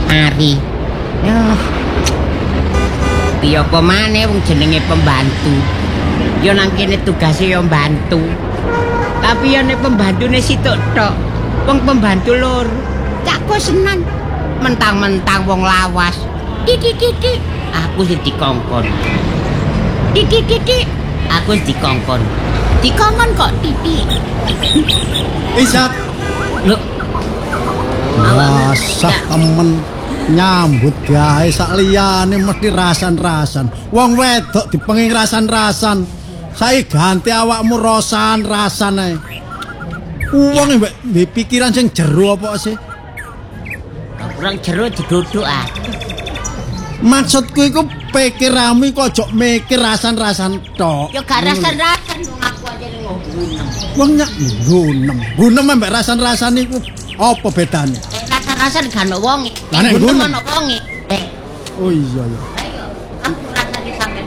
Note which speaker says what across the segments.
Speaker 1: Ari. Piye apa maneh wong jenenge pembantu. Ya nang kene tugase ya mbantu. Tapi ya nek pembantune situk tok. Wong pembantu lur. Cak bosenan. Mentang-mentang wong lawas. Titik. Aku sing dikongkon. Titik. Aku wis dikongkon. Dikongkon kok titik.
Speaker 2: Isap.
Speaker 1: Lho.
Speaker 2: Masa temen nyambut gawe sak liyane mesti rasan-rasan. Wong wedok dipenging rasan-rasan. Saiki ganti awakmu rasan-rasan ae. Wong mbek pikiran sing jero apa sih?
Speaker 1: Kurang jero diduduk ah.
Speaker 2: Maksudku iku pikirmu kok ojo mikir rasan-rasan tok.
Speaker 1: Ya gak rasan-rasan aku aja ngogunem.
Speaker 2: Wong nyak gunem. Gunem mbek rasan-rasan iku apa bedane?
Speaker 1: Rasan-rasan gak ono wonge.
Speaker 2: Lah nek
Speaker 1: gunem ono wonge.
Speaker 2: Oh iya ya.
Speaker 1: Ayo, aku rasane sampe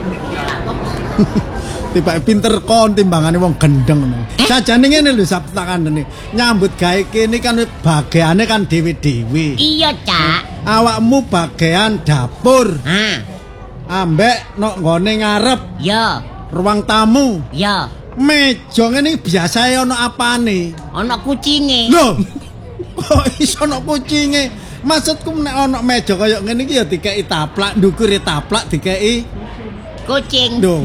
Speaker 2: Tiba pinter kon timbangane wong gendeng. Sajane ngene lho tak kandhane. Nyambut gawe kene kan bagiane kan dhewe-dhewe.
Speaker 1: Iya, Cak.
Speaker 2: Awakmu bagian dapur. Ambek nok nggone ngarep.
Speaker 1: Ya.
Speaker 2: Ruang tamu.
Speaker 1: Ya.
Speaker 2: Meja ngene biasae ana apane?
Speaker 1: Ana kucinge.
Speaker 2: Lho. Kok iso ana kucinge? Maksudku nek ana meja kaya ngene iki ya dikeki taplak, ndukure taplak dikeki
Speaker 1: kucing.
Speaker 2: Lho.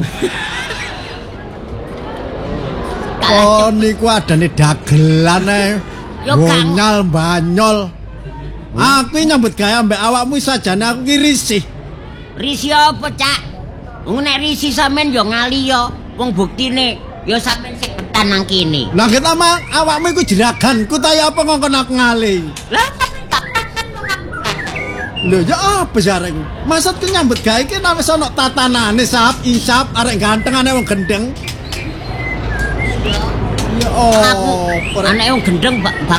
Speaker 2: Oh niku adane dagelan ae. Bonyal banyol. Aku nyambut gawe ambek awakmu sajane aku ki risih.
Speaker 1: Risih apa, Cak? Wong nek risih sampean yo ngali yo. Wong buktine yo sampean sing betan nang kene.
Speaker 2: Lah kita mah awakmu iku jeraganku ta ya apa ngongkon aku ngali?
Speaker 1: Lah tak takan wong aku.
Speaker 2: Lho ya apa jareng? Maksudku nyambut gawe ki nek wis ana tatanane sap insap arek gantengane wong gendeng. Ya oh,
Speaker 1: anake wong gendeng bak.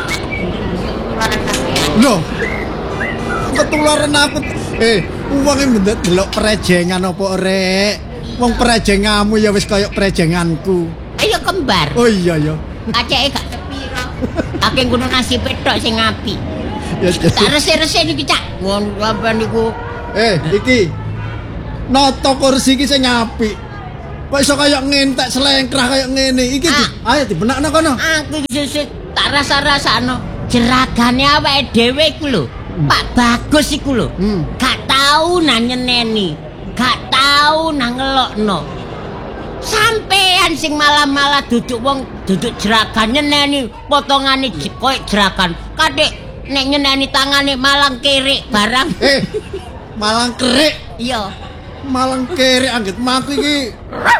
Speaker 2: Lho. Ketularan aku. Wong iki ndelok prejengan apa rek? Wong prejengamu ya wis kaya prejenganku.
Speaker 1: Ayo kembar.
Speaker 2: Oh iya ya.
Speaker 1: Aceke gak sepiro. Akeh ngono nasib tok sing apik.
Speaker 2: Ya
Speaker 1: tak rese-rese niki, Cak. Ngono sampean niku.
Speaker 2: Iki. Noto kursi iki sing apik. Kok iso kaya ngentek selengkrah kaya ngene. Iki ayo dibenakno kono.
Speaker 1: Aku iki tak rasa-rasano jeragane awake dhewe iku lho. Pak Bagus iku lho. Gak tau nang nyeneni. Gak tau nang ngelokno. Sampean sing malah duduk wong duduk jeragan nyeneni potongane koyo jeragan. Kadek nek nyeneni tangane malang kerik barang.
Speaker 2: Malang kerik.
Speaker 1: Iya.
Speaker 2: Malang kerik anggit maku iki.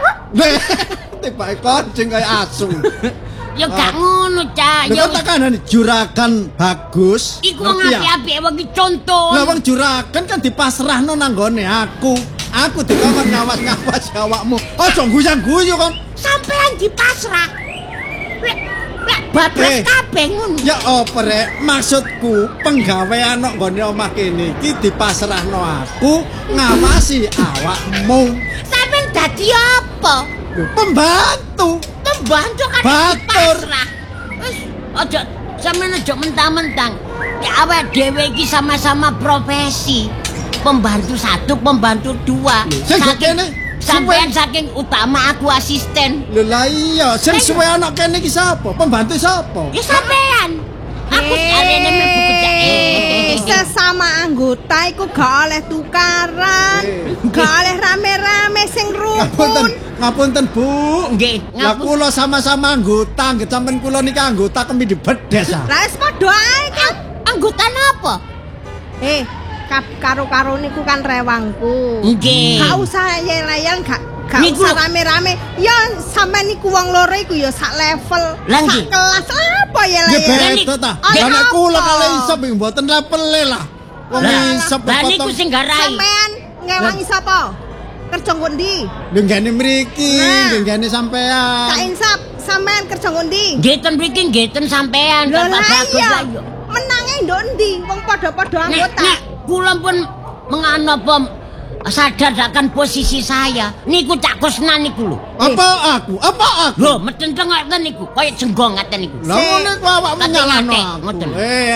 Speaker 2: Tibake kucing kaya asu.
Speaker 1: Ya gak ngono, Cak.
Speaker 2: Ya tekanane juragan Bagus.
Speaker 1: Iku wong apik-apik wong iki contoh.
Speaker 2: Lah wong juragan kan dipasrahno nang gone aku. Aku dikongkon ngawas-ngawas awakmu. Aja guyu-guyu kon.
Speaker 1: Sampean dipasrah. Lek bablas kabeh ngono.
Speaker 2: Ya apa rek? Maksudku penggawean nang gone omah kene iki dipasrahno aku ngawasi awakmu.
Speaker 1: Sampeyan dadi apa?
Speaker 2: Pembantu.
Speaker 1: Pembantu kan dipasrah. Wis aja sampeyan aja mentang-mentang. Nek awake dhewe iki sama-sama profesi. Pembantu satu, pembantu dua. Sampeyan saking utama aku asisten.
Speaker 2: Lho lah iya, sing suwe ana kene iki sapa? Pembantu sapa?
Speaker 1: Ya sampeyan. Aku arene mlebu
Speaker 3: sesama anggota iku gak oleh tukaran. Gak oleh rame-rame sing rukun.
Speaker 2: Ngapunten, Bu.
Speaker 1: Nggih,
Speaker 2: lah kula sama-sama anggota, nggih sampean kula niki anggota kemidi bedes ah.
Speaker 3: Lah wis padha ae kan.
Speaker 1: Anggota napa?
Speaker 3: Karo-karo niku kan rewangku.
Speaker 1: Nggih.
Speaker 3: Gak usah yel-yel, gak usah rame-rame. Ya sampean niku wong loro iku ya sak level, sak kelas. Apa yel-yel?
Speaker 2: Ya beto ta. Lah nek kula kalih isep mboten lepele lah. Wong isep
Speaker 1: Lah niku sing garai.
Speaker 3: Sampean ngewangi sapa? Kerja ngondi?
Speaker 2: Lho ngene mriki, ngene sampean.
Speaker 3: Tak insap, sampean kerja ngondi?
Speaker 1: Nggih ten mriki nggih ten sampean Pak Bagus ayo.
Speaker 3: Menange ndok ndi? Wong padha-padha anggota.
Speaker 1: Nek kula pun mengano apa sadar akan posisi saya. Niku Cak Kusnan niku lho.
Speaker 2: Apa aku?
Speaker 1: Lho, metenteng ngoten niku, kaya jenggong ngaten niku.
Speaker 2: Lah ngene ku awakmu nyalahno aku.
Speaker 1: Ngoten.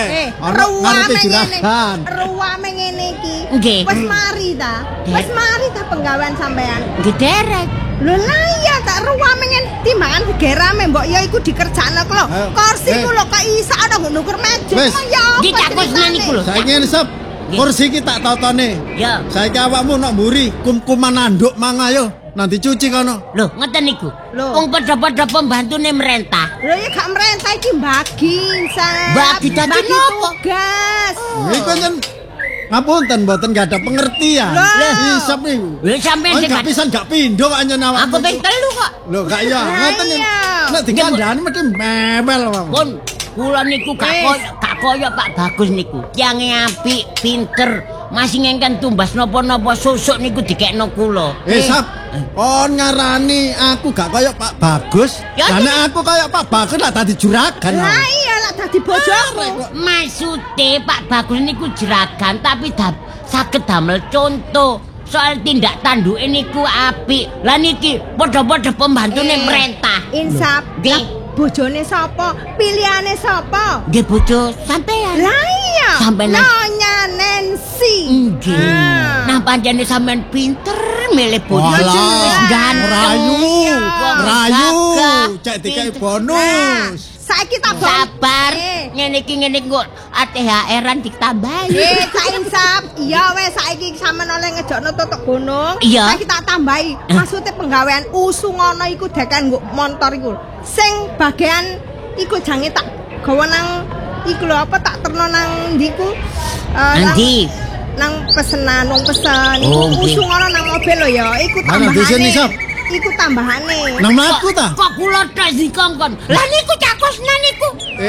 Speaker 2: Ngarep juragan.
Speaker 3: Ruame ngene iki.
Speaker 1: Nggih.
Speaker 3: Wis mari ta? Wis mari ta penggawean sampean?
Speaker 1: Nggih derek.
Speaker 3: Lho lah iya tak ruame ngene timbangan gerame mbok ya iku dikerjakno ku lho. Kursi ku lho kok isa ana ngukur meja.
Speaker 2: Wis.
Speaker 1: Nggih Cak Kusnan niku lho.
Speaker 2: Saiki ngene sep. Kursi iki tak totone.
Speaker 1: Ya.
Speaker 2: Saiki awakmu nok mburi kum-kuman anduk mang ayo. Nanti cuci kono.
Speaker 1: Lho, ngoten niku.
Speaker 3: Lho.
Speaker 1: Wong padha-padha pembantune merentah.
Speaker 3: Lho ya gak merentah iki bagi, Sa.
Speaker 1: Bagi dadi nopo?
Speaker 3: Tugas.
Speaker 2: Iku nyen ngapunten mboten gak ada pengertian. Isep niku.
Speaker 1: Lho sampean sing
Speaker 2: Gak pisan gak pindho kok anyen awakmu.
Speaker 1: aku ping 3 kok.
Speaker 2: Lho gak iya, ngoten yen. Nek dikandani mesti mebel wae.
Speaker 1: Pun kula niku gak koyo Pak Bagus niku. Tiange apik, pinter, masih ngengken tumbas napa-napa susuk niku dikekno kula.
Speaker 2: Sap, kon ngarani aku gak kaya Pak Bagus.
Speaker 1: Ya,
Speaker 2: Karena aku kaya Pak Bagus lah tadi juragan.
Speaker 3: Lah iya lah dadi bojoku.
Speaker 1: Maksude Pak Bagus niku jeragan tapi saged damel contoh. Soal tindak tanduke niku apik. Lah niki padha-padha pembantune merentah.
Speaker 3: Insap.
Speaker 1: Nggih.
Speaker 3: Bojone sapa? Pilihane sapa?
Speaker 1: Nggih bojo sampean.
Speaker 3: Lah iya.
Speaker 1: Sampeyan.
Speaker 3: Nyonya Nancy.
Speaker 1: Nggih. Nah pancene sampean pinter milih bojo.
Speaker 2: Walah,
Speaker 1: Ganteng.
Speaker 2: rayu,
Speaker 1: Gagah,
Speaker 2: cek dikai
Speaker 1: pinter.
Speaker 2: bonus.
Speaker 3: Saiki tak
Speaker 1: Sabar. Ngene iki kok THR-an ditambahi.
Speaker 3: Cak Insap, iya wes saiki sampean oleh ngejokno tutuk gunung.
Speaker 1: Iya.
Speaker 3: Saiki tak tambahi. Maksudnya penggawean usungono iku dekan nggo montor iku. Sing bagian iku jange tak gawa nang iku lho apa tak terno nang ndiku.
Speaker 1: Nanti.
Speaker 3: Nang pesenan wong pesen
Speaker 1: Oh,
Speaker 3: iku
Speaker 1: nggih.
Speaker 3: usungono nang mobil lho ya. Iku
Speaker 2: Mana di sini,
Speaker 3: tambahane.
Speaker 2: Sap?
Speaker 3: Iku tambahane.
Speaker 2: Nang mlaku ta?
Speaker 1: Kok kula tok dikongkon. Lah niku Cak Kusnan niku.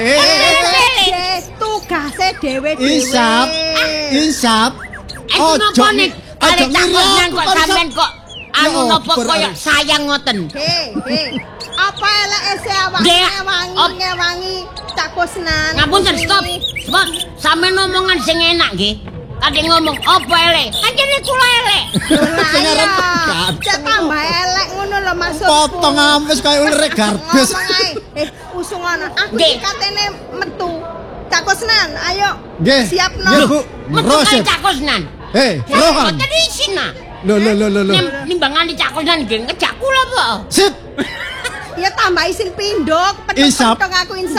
Speaker 3: Tugase dhewe-dhewe.
Speaker 2: Insap.
Speaker 1: Itu napa nek kali Cak Kusnan kok sampean kok anu
Speaker 2: Ya,
Speaker 1: napa
Speaker 2: oper.
Speaker 1: koyo sayang ngoten.
Speaker 3: Apa eleke se
Speaker 1: Nggih,
Speaker 3: awake wangi Cak Kusnan.
Speaker 1: Ngapunten stop. Stop. Sampeyan omongan sing enak nggih. Kadhe ngomong apa elek? Kancane kula elek.
Speaker 2: Sing aran
Speaker 3: Iya.
Speaker 2: pegat.
Speaker 3: Cek tambah elek ngono lho maksudku.
Speaker 2: Potong ampes kaya uler garbes.
Speaker 3: Ngomong ae. Usungono. Aku
Speaker 1: Nggih.
Speaker 3: iki katene metu. Cak Kusnan, ayo.
Speaker 2: Nggih.
Speaker 3: Siapno.
Speaker 2: Nggih, Bu.
Speaker 1: Metu
Speaker 2: Roset.
Speaker 1: kali Cak Kusnan.
Speaker 2: Rohan.
Speaker 1: Mboten isin nah.
Speaker 2: Lho.
Speaker 1: Nimbangane Cak Kusnan nggih ngejak kula apa?
Speaker 2: Sip.
Speaker 3: Ya tambah isin pindho,
Speaker 2: Isap.
Speaker 3: pedhok aku Insap.